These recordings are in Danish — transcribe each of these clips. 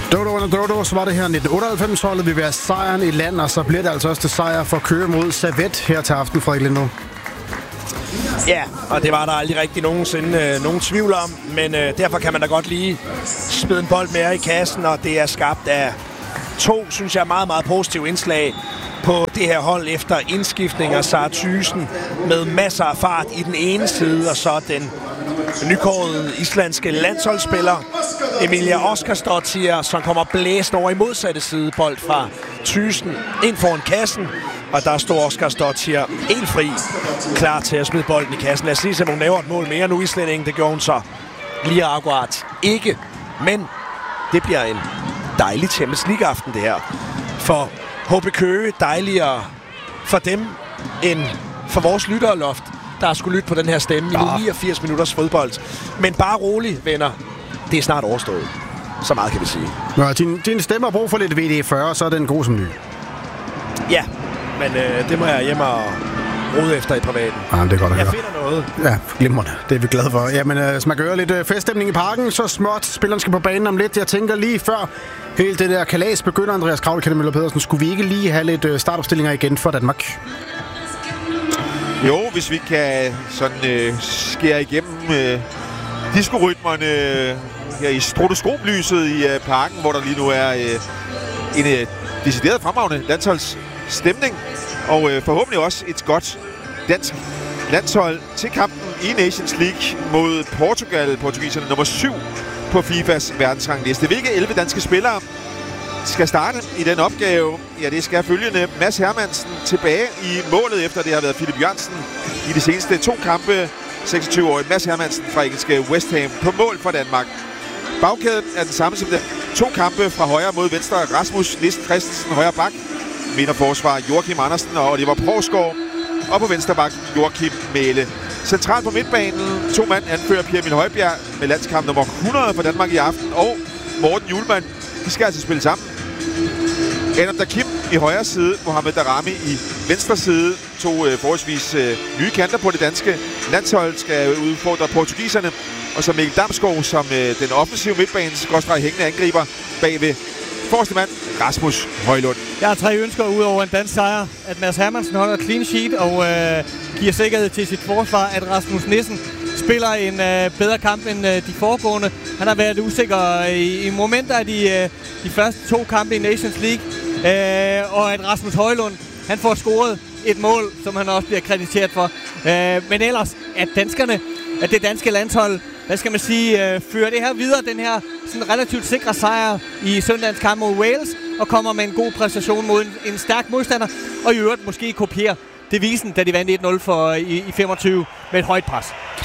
Dodo, så var det her 1998-holdet. Vi vil have sejren i land, og så bliver det altså også til sejr for Køge mod Servet her til aften, Frederik Lindø. Ja, og det var der aldrig rigtig nogensinde nogen tvivl om, men derfor kan man da godt lige smide en bold mere i kassen, og det er skabt af to, synes jeg, meget, meget positive indslag på det her hold efter indskiftninger. Sara Thyssen med masser af fart i den ene side, og så den nykårede islandske landsholdsspiller Emilia Óskarsdóttir, som kommer blæst over i modsatte side. Bold fra Thyssen ind foran kassen, og der står Óskarsdóttir helt fri, klar til at smide bolden i kassen. Lad os lige se, om hun laver et mål mere nu i Islandingen. Det gjorde hun så lige akkurat ikke, men det bliver en dejlig Champions League-aften det her. For HB Køge dejligere for dem end for vores lytterloft, der skulle lytte på den her stemme i 89 minutters fodbold. Men bare rolig, venner. Det er snart overstået. Så meget kan vi sige. Nå, din stemme har brug for lidt VD40, så er den god som ny. Ja, men det må jeg hjem og rode efter i privaten. Ja, det er godt at høre. Jeg finder noget. Ja, glimrende. Det er vi glade for. Jamen, så man kan høre lidt feststemning i parken, så småt spilleren skal på banen om lidt. Jeg tænker lige før helt det der kalas begynder, Andreas Kravle, Møller Pedersen. Skulle vi ikke lige have lidt startopstillinger igen for Danmark? Jo, hvis vi kan sådan skære igennem diskorytmerne her i stroboskoplyset i parken, hvor der lige nu er en decideret fremragende landsholdsstemning, og forhåbentlig også et godt dansk landshold til kampen i Nations League mod Portugal. Portugiserne nummer 7 på FIFAs verdensrangliste. Hvilke 11 danske spillere skal starte i den opgave? Ja, det skal følgende: Mads Hermansen tilbage i målet, efter det har været Philip Jørgensen i de seneste 2 kampe. 26-årig Mads Hermansen fra engelske West Ham på mål for Danmark. Bagkæden er den samme som de 2 kampe fra højre mod venstre. Rasmus Nissen Christensen, højre bak. Midterforsvar Joachim Andersen og Oliver Provsgaard. Og på venstre bak Joachim Mæhle. Centralt på midtbanen 2 mand anfører Pierre Emil Højbjerg med landskamp nummer 100 for Danmark i aften. Og Morten Hjulmand. De skal altså spille sammen. Adam Dakim i højre side, Mohamed Darami i venstre side. 2 forholdsvis nye kanter på det danske landshold skal udfordre portugiserne. Og så Mikkel Damsgaard som den offensive midtbanes hængende angriber bagved forreste mand, Rasmus Højlund. Jeg har 3 ønsker ud over en dansk sejr. At Mads Hermansen holder clean sheet og giver sikkerhed til sit forsvar. At Rasmus Nissen spiller en bedre kamp end de foregående. Han har været usikker i momenter af de første 2 kampe i Nations League. Og at Rasmus Højlund, han får scoret et mål, som han også bliver krediteret for. Men ellers, at det danske landshold, hvad skal man sige, fører det her videre, den her sådan relativt sikre sejr i søndagens kamp mod Wales, og kommer med en god præstation mod en stærk modstander, og i øvrigt måske kopierer devisen, da de vandt 1-0 i 25 med et højt pres.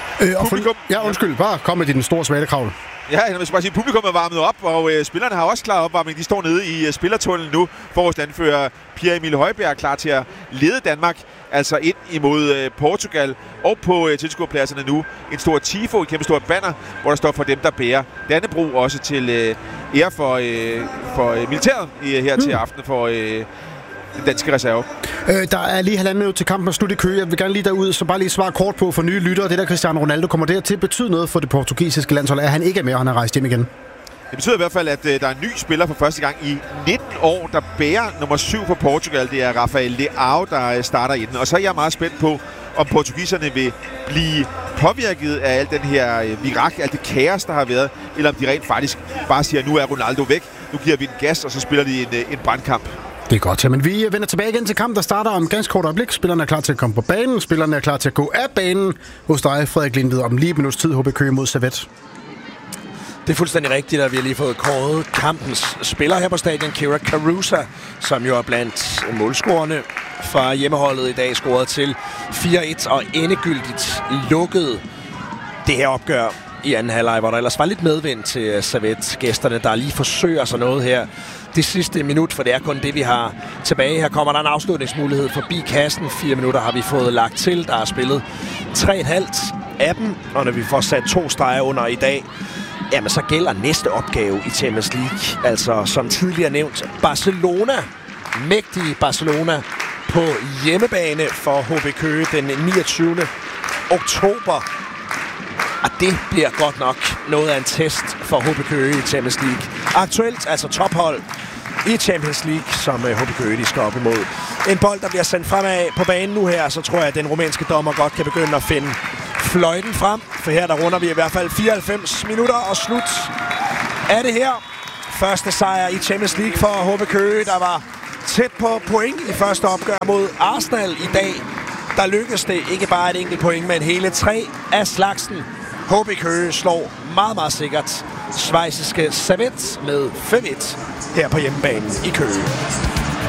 Bare kom med din store svalekravl. Ja, jeg vil bare sige, at publikum er varmet op, og spillerne har også klar opvarmning. De står nede i spillertunnelen nu. Forrest anfører Pierre Emil Højbjerg klar til at lede Danmark altså ind imod Portugal. Og på tilskuerpladserne nu en stor tifo, et kæmpe stort banner, hvor der står for dem, der bærer Dannebrog, også til ære for militæret her til aften for den danske reserve. Der er lige 1,5 minut til kampen og slut i Køge. Jeg vil gerne lige derud, så bare lige svare kort på for nye lyttere. Det der Cristiano Ronaldo, kommer det til at betyde noget for det portugisiske landshold, at han ikke er med, og han har rejst hjem igen? Det betyder i hvert fald, at der er en ny spiller for første gang i 19 år, der bærer nummer 7 for Portugal. Det er Rafael Leao, der starter i den. Og så er jeg meget spændt på, om portugiserne vil blive påvirket af al den her virak, alt det kaos, der har været, eller om de rent faktisk bare siger, at nu er Ronaldo væk, nu giver vi den gas, og så spiller de en brandkamp. Det er godt, ja, men vi vender tilbage igen til kampen, der starter om ganske kort øjeblik. Spillerne er klar til at komme på banen, spillerne er klar til at gå af banen hos dig, Frederik Lindved, om lige et minuts tid, HB Køge mod Servet. Det er fuldstændig rigtigt, at vi har lige fået kåret kampens spiller her på stadion, Kira Carusa, som jo er blandt målscorerne fra hjemmeholdet i dag, scoret til 4-1 og endegyldigt lukket det her opgør i anden halvleg, hvor der ellers var lidt medvind til Servet-gæsterne, der lige forsøger sig noget her det sidste minut, for det er kun det, vi har tilbage. Her kommer der en afslutningsmulighed forbi kassen. 4 minutter har vi fået lagt til. Der er spillet 3,5 af dem, og når vi får sat 2 streger under i dag, jamen så gælder næste opgave i Champions League. Altså, som tidligere nævnt, Barcelona, mægtige Barcelona, på hjemmebane for HB Køge den 29. oktober. Og det bliver godt nok noget af en test for HB Køge i Champions League. aktuelt altså tophold i Champions League, som HB Køge de skal op imod. En bold, der bliver sendt fremad på banen nu her, så tror jeg, at den rumænske dommer godt kan begynde at finde fløjten frem. For her der runder vi i hvert fald 94 minutter og slut af det her. Første sejr i Champions League for HB Køge, der var tæt på point i første opgør mod Arsenal i dag. Der lykkedes det ikke bare et enkelt point, men hele 3 af slagsen. HB Køge slår meget, meget sikkert schweiziske Servette med 5-1 her på hjemmebanen i Køge.